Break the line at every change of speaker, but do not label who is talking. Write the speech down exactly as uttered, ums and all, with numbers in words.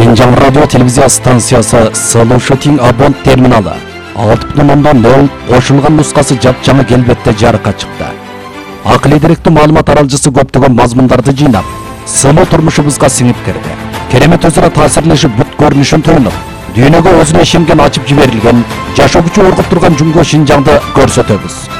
Шинжаң радио телевизия станциясы Solution Abon терминалы алты бүтін оннан нөл қошылған нұсқасы жап-жаңа келбетте жарыққа шықты. Ақылы деректі маалымат аралжысы көптеген мазмұндарды жинап, сыйлы тұрмышыбызға сіңіп кірді. Керемет өзара таасирлешіп бүт көрінішін тойынып, дүйнөгө өзүнө ишенген ачып жиберилген, жашоогучу оргуп турган Жумго Шинжаңды көрсөтөбүз.